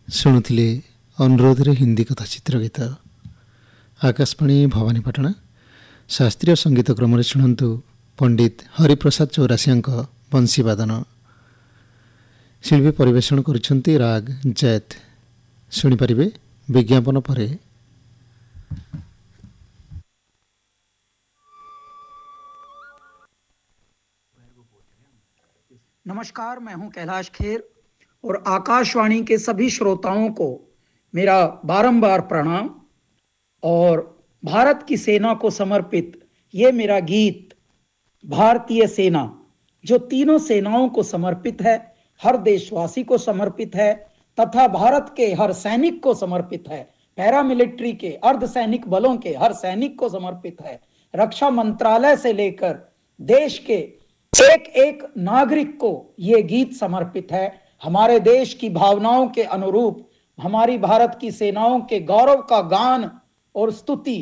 ଶୁଣୁଥିଲେ ଅନୁରୋଧରେ ହିନ୍ଦୀ କଥାଚିତ୍ର ଗୀତ। ଆକାଶବାଣୀ ଭବାନୀପାଟଣା। ଶାସ୍ତ୍ରୀୟ ସଙ୍ଗୀତ କ୍ରମରେ ଶୁଣନ୍ତୁ ପଣ୍ଡିତ ହରିପ୍ରସାଦ ଚୌରାସିଆଙ୍କ ବଂଶୀବାଦନ। ଶିଳ୍ପୀ ପରିବେଷଣ କରୁଛନ୍ତି ରାଗ ଜୈତ। ଶୁଣିପାରିବେ विज्ञापन पर। नमस्कार, मैं हूं कैलाश खेर और आकाशवाणी के सभी श्रोताओं को मेरा बारंबार प्रणाम। और भारत की सेना को समर्पित ये मेरा गीत भारतीय सेना, जो तीनों सेनाओं को समर्पित है, हर देशवासी को समर्पित है तथा भारत के हर सैनिक को समर्पित है, पैरामिलिट्री के अर्धसैनिक बलों के हर सैनिक को समर्पित है, रक्षा मंत्रालय से लेकर देश के एक एक नागरिक को ये गीत समर्पित है। हमारे देश की भावनाओं के अनुरूप हमारी भारत की सेनाओं के गौरव का गान और स्तुति